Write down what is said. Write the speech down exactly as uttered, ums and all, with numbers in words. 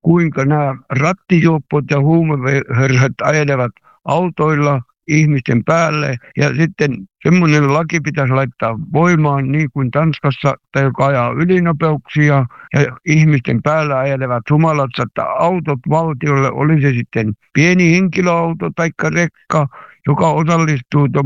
kuinka nämä rattijuoppot ja huumehörsät ajelevat autoilla ihmisten päälle. Ja sitten semmoinen laki pitäisi laittaa voimaan niin kuin Tanskassa, tai joka ajaa ylinopeuksia ja ihmisten päällä ajelevat humalat, että autot valtiolle, oli se sitten pieni henkilöauto tai rekka, joka osallistuu